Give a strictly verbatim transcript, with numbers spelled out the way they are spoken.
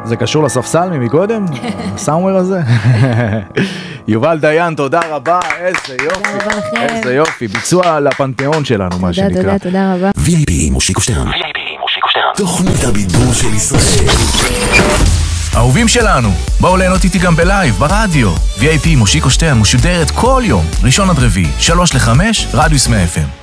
זה קשור לספסל ממקודם? הסאומר הזה? יובל דיין, תודה רבה, איזה יופי, איזה יופי, ביצוע לפנתיאון שלנו, מה שנקרא. תודה, תודה, תודה רבה. וי איי פי מושיקו שטרן. וי איי פי מושיקו שטרן. תוכנית הבידור של ישראל. אהובים שלנו, בואו ליהנות איתי גם בלייב, ברדיו. וי איי פי מושיקו שטרן משודרת כל יום, ראשון עד רביעי, שלוש לחמש, רדיוס מאה אף אם.